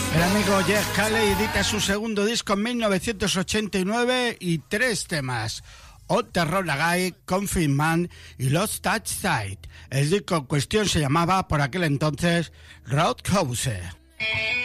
El amigo Jeff Calley edita su segundo disco en 1989 y 3 temas: On the Road Again, Confident Man y Lost Touch Sight. El disco en cuestión se llamaba por aquel entonces Roadhouse.